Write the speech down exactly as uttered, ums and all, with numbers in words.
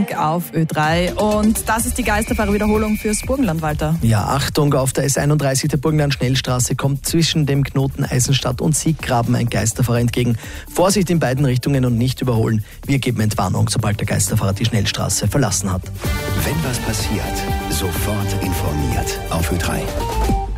Auf Ö drei. Und das ist die Geisterfahrer-Wiederholung fürs Burgenland, Walter. Ja, Achtung, auf der S einunddreißig der Burgenland-Schnellstraße kommt zwischen dem Knoten Eisenstadt und Sieggraben ein Geisterfahrer entgegen. Vorsicht in beiden Richtungen und nicht überholen. Wir geben Entwarnung, sobald der Geisterfahrer die Schnellstraße verlassen hat. Wenn was passiert, sofort informiert auf Ö drei.